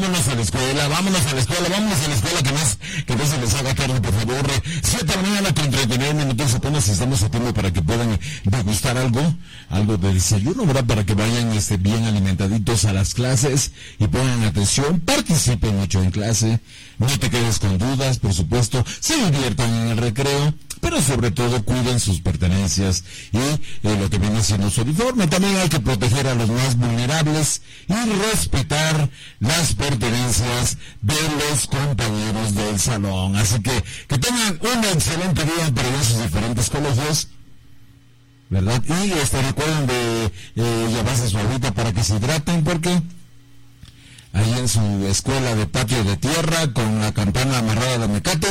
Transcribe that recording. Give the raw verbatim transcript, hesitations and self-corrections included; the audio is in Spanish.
vámonos a la escuela, vámonos a la escuela, vámonos a la escuela, que no, es, que no se les haga tarde, por favor. siete de la mañana con treinta y nueve minutos, apenas estamos a tiempo para que puedan degustar algo, algo de desayuno, ¿verdad? Para que vayan este, bien alimentaditos a las clases y pongan atención, participen mucho en clase, no te quedes con dudas, por supuesto, se diviertan en el recreo, pero sobre todo cuiden sus pertenencias y eh, lo que viene siendo su uniforme. También hay que proteger a los más vulnerables y respetar las pertenencias de los compañeros del salón. Así que que tengan un excelente día para ver sus diferentes colegios, ¿verdad? Y este, recuerden de eh, llevarse su agüita para que se hidraten, porque ahí en su escuela de patio de tierra con la campana amarrada de mecate